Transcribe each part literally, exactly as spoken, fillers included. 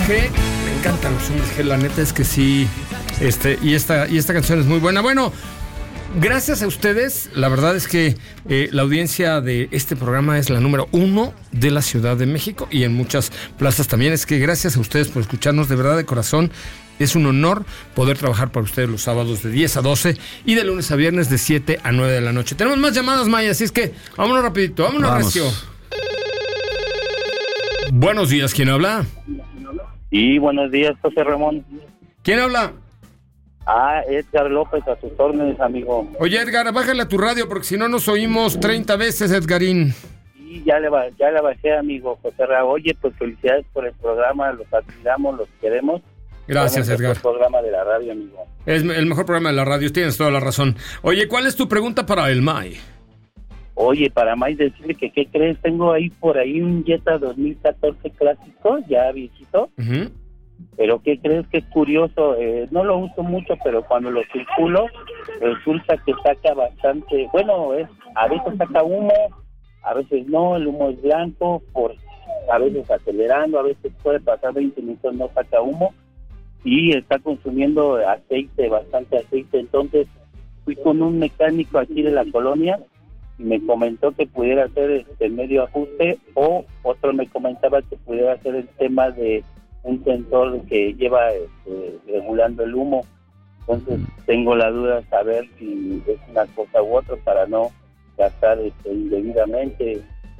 G. Me encantan los hombres G, la neta es que sí. Este, y esta, y esta canción es muy buena. Bueno, gracias a ustedes, la verdad es que eh, la audiencia de este programa es la número uno de la Ciudad de México y en muchas plazas también. Es que gracias a ustedes por escucharnos, de verdad, de corazón. Es un honor poder trabajar para ustedes los sábados de diez a doce y de lunes a viernes de siete a nueve de la noche. Tenemos más llamadas, Maya, así es que vámonos rapidito, vámonos, Vamos. recio. Buenos días, ¿quién habla? Sí, buenos días, José Ramón. ¿Quién habla? Ah, Edgar López, a sus órdenes, amigo. Oye, Edgar, bájale a tu radio porque si no nos oímos treinta veces, Edgarín. Sí, ya le, ba- ya le bajé, amigo José Ramón. Oye, pues felicidades por el programa, los admiramos, los queremos. Gracias, Bueno, Edgar. el programa de la radio, amigo. Es el mejor programa de la radio, tienes toda la razón. Oye, ¿cuál es tu pregunta para el May? Oye, para más decirle que, ¿qué crees? Tengo ahí por ahí un Jetta dos mil catorce clásico, ya viejito. Uh-huh. Pero ¿qué crees que es curioso? Eh, no lo uso mucho, pero cuando lo circulo, resulta que saca bastante... Bueno, es a veces saca humo, a veces no, el humo es blanco, por a veces acelerando, a veces puede pasar veinte minutos, no saca humo, y está consumiendo aceite, bastante aceite. Entonces fui con un mecánico aquí de la colonia y me comentó que pudiera hacer este medio ajuste, o otro me comentaba que pudiera hacer el tema de un sensor que lleva este, regulando el humo. Entonces tengo la duda de saber si es una cosa u otra para no gastar este, indebidamente.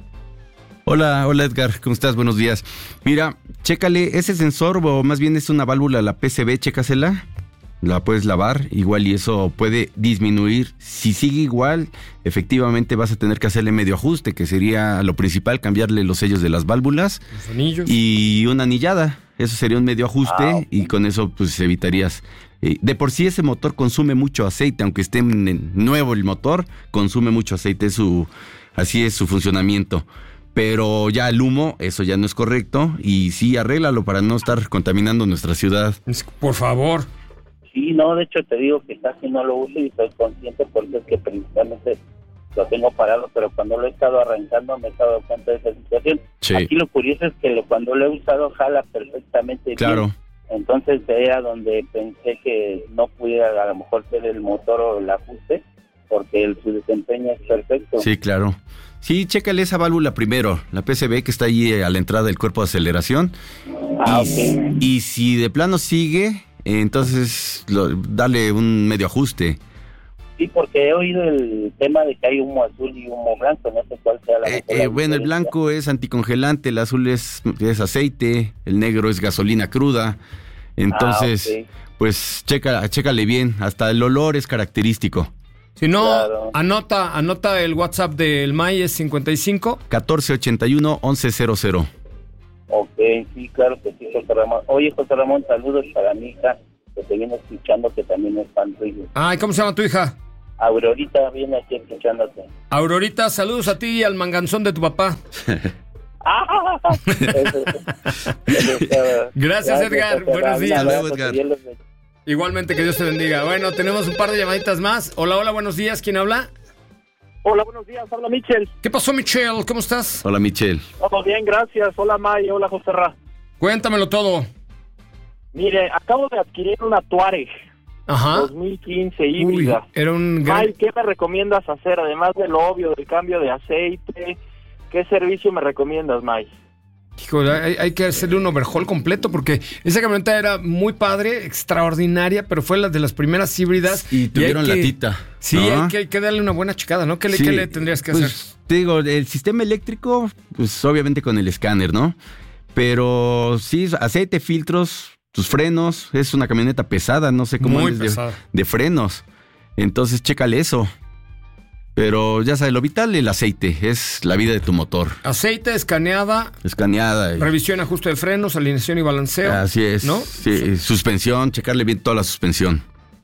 Hola, hola Edgar, ¿cómo estás? Buenos días. Mira, chécale, ese sensor, o más bien es una válvula, la P C B, chécasela. La puedes lavar, igual y eso puede disminuir. Si sigue igual, efectivamente vas a tener que hacerle medio ajuste, que sería lo principal, cambiarle los sellos de las válvulas. Los anillos. Y una anillada, eso sería un medio ajuste, Ah, okay. Y con eso pues evitarías... Eh, de por sí ese motor consume mucho aceite, aunque esté en- en nuevo el motor, consume mucho aceite, es su, así es su funcionamiento. Pero ya el humo, eso ya no es correcto, y sí, arréglalo para no estar contaminando nuestra ciudad. Por favor. Sí, no, de hecho te digo que casi no lo uso y soy consciente porque es que principalmente lo tengo parado, pero cuando lo he estado arrancando me he dado cuenta de esa situación. Sí. Aquí lo curioso es que lo- cuando lo he usado jala perfectamente Claro. bien. Entonces era donde pensé que no pudiera a lo mejor ser el motor o el ajuste, porque el, su desempeño es perfecto. Sí, claro. Sí, chécale esa válvula primero, la P C B que está ahí eh, a la entrada del cuerpo de aceleración. Ah, y, ok. y si de plano sigue, eh, entonces lo- dale un medio ajuste. Sí, porque he oído el tema de que hay humo azul y humo blanco, no sé cuál sea la Eh, mejor eh, bueno, el diferencia. blanco es anticongelante, el azul es, es aceite, el negro es gasolina cruda. Entonces, Ah, ok. pues checa, chécale bien, hasta el olor es característico. Si no, Claro. anota, anota el WhatsApp del May, es cincuenta y cinco. catorce ochenta y uno once cero cero. Ok, sí, claro que sí, José Ramón. Oye, José Ramón, saludos para mi hija, que te viene escuchando, que también es fan tuyo. Ay, ¿cómo se llama tu hija? Aurorita viene aquí escuchándote. Aurorita, saludos a ti y al manganzón de tu papá. ¡Ah! Eso- eso está- Gracias, Edgar. José Buenos Ramón. días. Un abrazo, Hasta luego, Edgar. que Dios los bendiga. Igualmente, que Dios te bendiga. Bueno, tenemos un par de llamaditas más. Hola, hola, buenos días. ¿Quién habla? Hola, buenos días, habla Michel. ¿Qué pasó, Michelle? ¿Cómo estás? Hola, Michelle. Todo bien, gracias. Hola, May. Hola, José Ra. Cuéntamelo todo. Mire, acabo de adquirir una Touareg Ajá. dos mil quince Uy, híbrida. era un gran... May, ¿qué me recomiendas hacer? Además de lo obvio, del cambio de aceite, ¿qué servicio me recomiendas, May? Híjole, hay, hay que hacerle un overhaul completo porque esa camioneta era muy padre, extraordinaria, pero fue la de las primeras híbridas. Y tuvieron hay que- latita. Sí, ¿no? hay, que, hay que darle una buena checada, ¿no? ¿Qué le, Sí, qué le tendrías que pues, hacer? Te digo, el sistema eléctrico, pues obviamente con el escáner, ¿no? Pero sí, aceite, filtros, tus frenos, es una camioneta pesada, no sé cómo Muy andes de, pesada. de frenos. Entonces, chécale eso. Pero ya sabes, lo vital, el aceite, es la vida de tu motor. Aceite, escaneada, Escaneada. y- revisión, ajuste de frenos, alineación y balanceo. Así es. ¿No? Sí, suspensión, checarle bien toda la suspensión.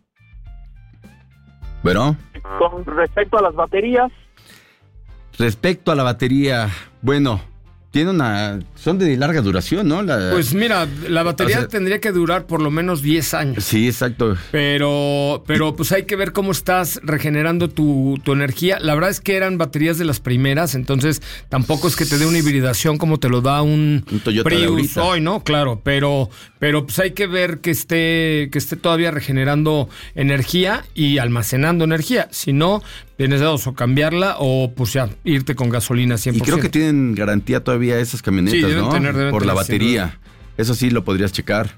Bueno, Con respecto a las baterías, respecto a la batería, bueno, tiene una... Son de larga duración, ¿no? La, pues mira, la batería o sea, tendría que durar por lo menos diez años. Sí, exacto. Pero, pero pues hay que ver cómo estás regenerando tu, tu energía. La verdad es que eran baterías de las primeras, entonces tampoco es que te dé una hibridación como te lo da un, un Toyota Prius hoy, ¿no? Claro, pero, pero pues hay que ver que esté, que esté todavía regenerando energía y almacenando energía. Si no, tienes dos, o cambiarla o pues ya irte con gasolina cien por ciento. Y creo que tienen garantía todavía esas camionetas, sí, deben ¿no? Tener, deben por tener, la batería. Eso sí lo podrías checar.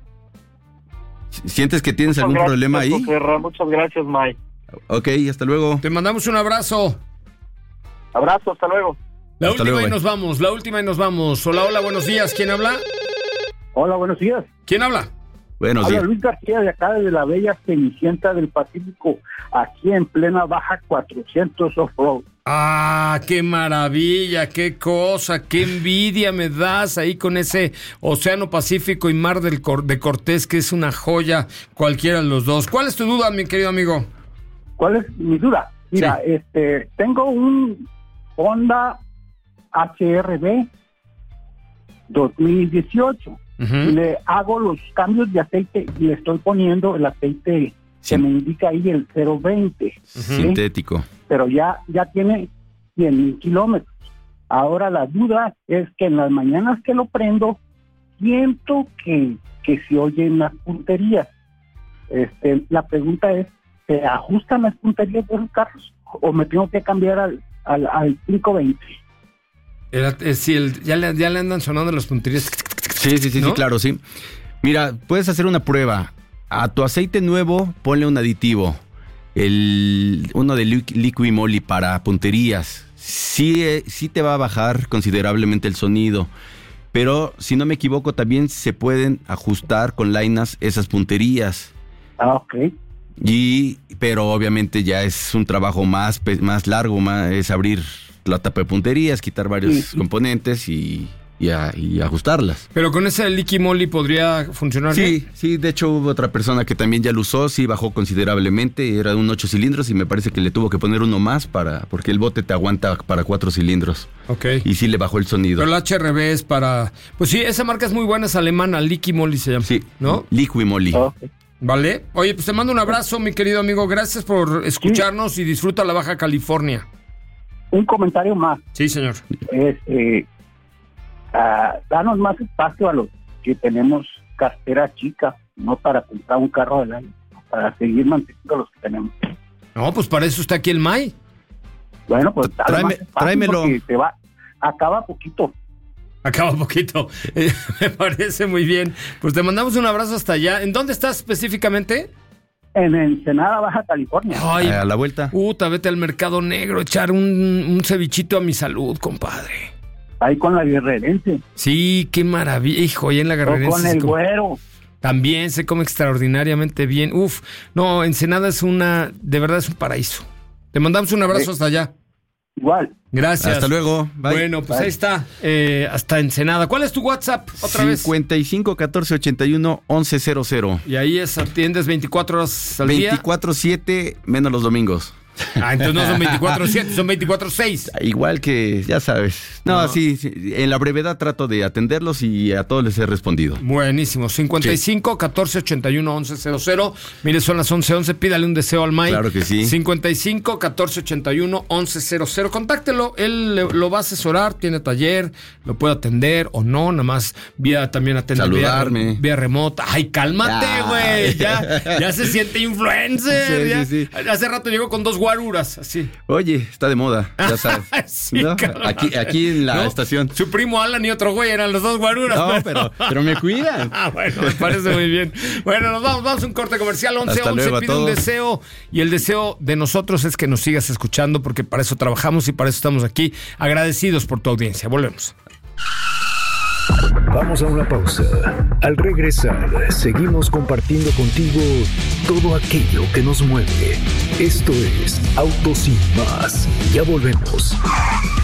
¿Sientes que tienes muchas algún gracias, problema ahí? José, muchas gracias, Mike. Ok, hasta luego. Te mandamos un abrazo. Abrazo, hasta luego. La hasta última luego, y nos vamos, la última y nos vamos. Hola, hola, buenos días. ¿Quién habla? Hola, buenos días. ¿Quién habla? Buenos Habla días. Luis García, de acá de la bella Cenicienta del Pacífico, aquí en plena Baja cuatrocientos Off-Road. Ah, qué maravilla, qué cosa, qué envidia me das ahí con ese Océano Pacífico y Mar del Cor- de Cortés, que es una joya, cualquiera de los dos. ¿Cuál es tu duda, mi querido amigo? ¿Cuál es mi duda? Mira, sí. este, tengo un Honda H R V dos mil dieciocho. Uh-huh. Le hago los cambios de aceite y le estoy poniendo el aceite sí. que me indica ahí el cero veinte. Uh-huh. ¿sí? Sintético. Pero ya, ya tiene cien mil kilómetros. Ahora la duda es que en las mañanas que lo prendo, siento que, que se oyen las punterías. Este, la pregunta es, ¿se ajustan las punterías de los carros o me tengo que cambiar al, al, al quinientos veinte? Era, eh, sí, el, ya, le, ya le andan sonando las punterías. Sí, sí, sí, ¿no? Sí, claro, sí. Mira, puedes hacer una prueba. A tu aceite nuevo, ponle un aditivo. El, uno de Liqui Moly para punterías. Sí, eh, sí te va a bajar considerablemente el sonido. Pero, si no me equivoco, también se pueden ajustar con lainas esas punterías. Ah, ok. Y, pero obviamente ya es un trabajo más, más largo, más, es abrir la tapa de punterías, quitar varios sí, sí. componentes y... Y, a, y ajustarlas. Pero con ese Liqui Moly podría funcionar sí, bien. Sí, de hecho hubo otra persona que también ya lo usó, sí bajó considerablemente, era un ocho cilindros y me parece que le tuvo que poner uno más para porque el bote te aguanta para cuatro cilindros. Ok. Y sí le bajó el sonido. Pero el H R V es para... Pues sí, esa marca es muy buena, es alemana, Liqui Moly se llama. Sí, ¿no? Liqui Moly. Okay. Vale. Oye, pues te mando un abrazo, mi querido amigo, gracias por escucharnos sí. y disfruta la Baja California. Un comentario más. Sí, señor. Es... Eh... Uh, danos más espacio a los que tenemos cartera chica, no para comprar un carro del año, para seguir manteniendo los que tenemos. No, pues para eso está aquí el May. Bueno, pues Tráeme, tráemelo. Se va, acaba poquito. Acaba poquito. Eh, me parece muy bien. Pues te mandamos un abrazo hasta allá. ¿En dónde estás específicamente? En Ensenada, Baja California. Ay, a la vuelta. Puta, vete al mercado negro, echar un, un cevichito a mi salud, compadre. Ahí con la guerrerense. Sí, qué maravilla. Hijo, y en la guerrerense. O con el güero. También se come extraordinariamente bien. Uf, no, Ensenada es una, de verdad es un paraíso. Te mandamos un abrazo sí. hasta allá. Igual. Gracias. Hasta luego. Bye. Bueno, pues Bye. Ahí está. Eh, hasta Ensenada. ¿Cuál es tu WhatsApp? Otra vez. cincuenta y cinco, catorce, ochenta y uno, once cero cero. Y ahí es, atiendes veinticuatro horas al día. veinticuatro siete menos los domingos. Ah, entonces no son veinticuatro siete, son veinticuatro seis. Igual que, ya sabes. No, no. Sí, sí, en la brevedad trato de atenderlos y a todos les he respondido. Buenísimo. cincuenta y cinco, catorce, ochenta y uno, once cero cero. Mire, son las once once. Pídale un deseo al Mike. Claro que sí. cincuenta y cinco, catorce, ochenta y uno, once cero cero. Contáctelo. Él lo va a asesorar. Tiene taller. Lo puede atender o no. Nada más vía también atender. Saludarme. Vía, vía remota. Ay, cálmate, güey. Ya, ya se siente influencer. Sí, ya. sí, sí. Hace rato llegó con dos guaruras, así. Oye, está de moda, ya sabes. Sí, ¿no? Aquí, aquí en la ¿no? estación. Su primo Alan y otro güey eran los dos guaruras. No, pero, pero, pero me cuidan. Ah, bueno, me parece muy bien. Bueno, nos vamos, vamos a un corte comercial. once once, pide un deseo. Y el deseo de nosotros es que nos sigas escuchando, porque para eso trabajamos y para eso estamos aquí. Agradecidos por tu audiencia. Volvemos. Vamos a una pausa. Al regresar, seguimos compartiendo contigo todo aquello que nos mueve. Esto es Autos Sin Más. Ya volvemos.